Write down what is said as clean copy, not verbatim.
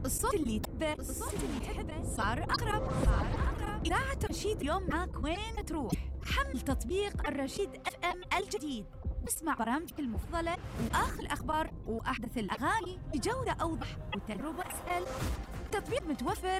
الصوت اللي تحبه صار أقرب. إذاعة رشيد اليوم معك وين تروح. حمل تطبيق الرشيد FM الجديد، اسمع برامجك المفضلة وآخر الأخبار وأحدث الأغاني بجودة أوضح وتجربة أسهل. تطبيق متوفر